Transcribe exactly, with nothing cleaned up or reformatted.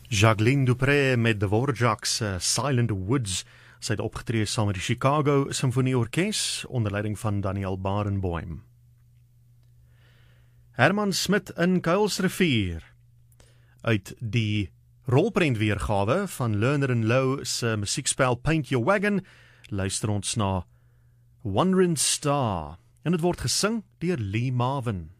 Jacqueline Dupré met Dvorak's uh, Silent Woods. Sy het opgetree saam met die Chicago Symfonieorkes onder leiding van Daniel Barenboim. Herman Smit in Kuilsrivier. Uit die rolprentweergawe van Lerner and Lowe se musiekspel Paint Your Wagon luister ons na Wandering Star en dit word gesing deur Lee Marvin.